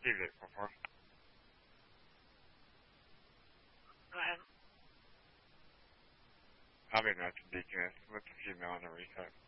received it before. Probably not to Deaconess. What's the female on the reset?